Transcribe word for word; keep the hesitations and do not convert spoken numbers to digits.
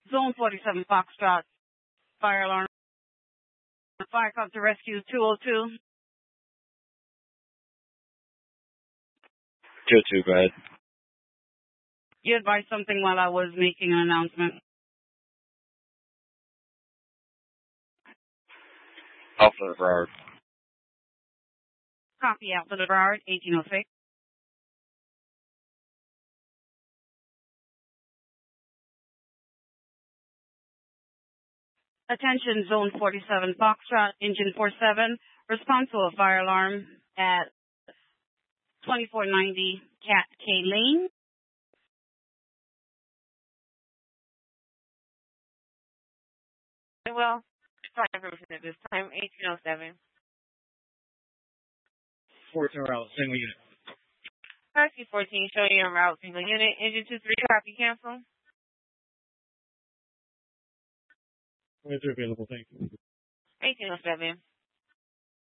Zone forty-seven Foxtrot. Fire alarm. Fire come to rescue two oh two. two oh two, go ahead. You advised something while I was making an announcement. Alpha Broward. Copy, Alpha Broward, eighteen oh six. Attention, Zone forty-seven Foxtrot, Engine forty-seven. Response to a fire alarm at twenty-four ninety Cat K Lane. Well, fire information at this time, eighteen oh seven. fourteen route, single unit. Rescue fourteen, showing you en route, single unit. Engine two three, copy, cancel. twenty-three available, thank you. eighteen oh seven.